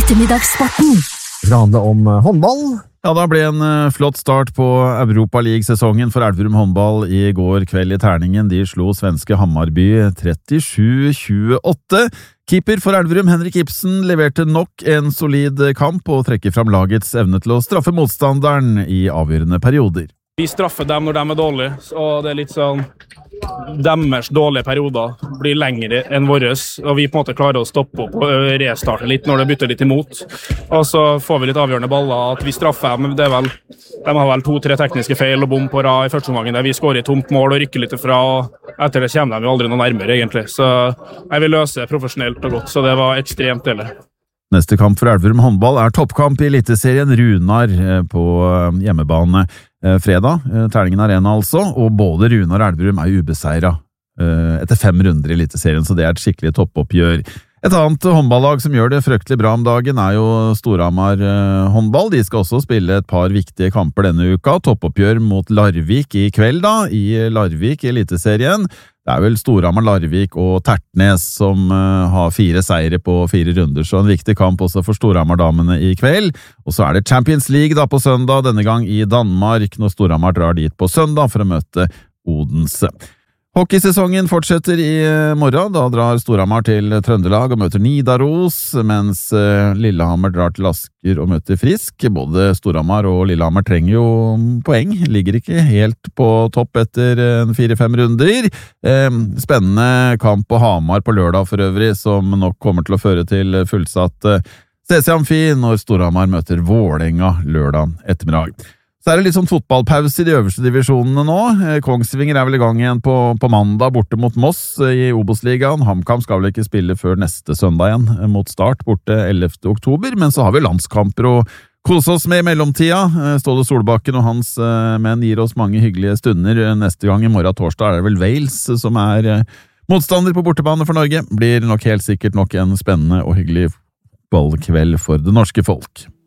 Ettermiddagssporten. Det handler om håndball. Ja, da ble en flott start på Europa League-sesongen for Elverum håndball i går kveld i terningen. De slo svenske Hammarby 37-28. Keeper for Elverum, Henrik Ibsen, leverte nok en solid kamp og trekker fram lagets evne til å straffe motstanderen i avgjørende perioder. Vi straffer dem når de er dårlige, og det er litt sånn deres dårlige perioder blir lengre enn våres, og vi på en måte klarer å stoppe opp og restarte litt når det bytter litt imot. Og så får vi litt avgjørende baller, at vi straffer dem, det er vel, de har vel 2-3 tekniske feil og bom på rad i første omgangen der vi skårer i tomt mål og rykker litt ifra, og etter det kommer de jo aldri noe nærmere egentlig. Så jeg vil løse profesjonelt og godt, så det var ekstremt deilig. Neste kamp for Elverum håndball er toppkamp i Eliteserien Runar på hjemmebane fredag. Terningen Arena altså, og både Runar og Elverum er ubeseiret etter 5 runder i Eliteserien, så det er et skikkelig toppoppgjør. Et annet håndballag som gjør det fryktelig bra om dagen er jo Storhamar håndball. De skal også spille et par viktige kamper denne uka. Toppoppgjør mot Larvik i kveld da, i Larvik i Eliteserien. Det er vel Storhamar, Larvik og Tertnes som har 4 seire på 4 runder, så en viktig kamp også for Storhamar-damene i kveld. Og så er det Champions League da på søndag, denne gang i Danmark, når Storhamar drar dit på søndag for å møte Odense. Hockeysesongen fortsetter i morgen, da drar Storhamar til Trøndelag og møter Nidaros, mens Lillehammer drar til Asker og møter Frisk. Både Storhamar og Lillehammer trenger jo poeng, ligger ikke helt på topp etter 4-5 runder. Spennende kamp på Hamar på lørdag for øvrig, som nok kommer til å føre til fullsatt CC Amfi når Storhamar møter Vålerenga lørdag ettermiddag. Så er det litt sånn fotballpause i de øverste divisjonene nå. Kongsvinger er vel i gang igjen på mandag borte mot Moss i Obos-ligaen. HamKam skal vel ikke spille før neste søndag igjen mot Start borte 11. oktober, men så har vi landskamper og kose oss med i mellomtida. Ståle Solbakken og hans menn gir oss mange hyggelige stunder. Neste gang i morgen torsdag er det vel Wales som er motstander på bortebane for Norge. Blir nok helt sikkert nok en spennende og hyggelig fotballkveld for det norske folk.